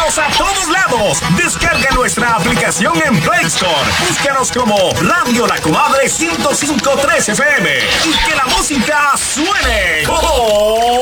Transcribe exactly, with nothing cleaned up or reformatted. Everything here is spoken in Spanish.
Escúchanos a todos lados. Descarga nuestra aplicación en Play Store. Búscanos como Radio La Comadre ciento cinco punto tres F M y que la música suene. ¡Oh!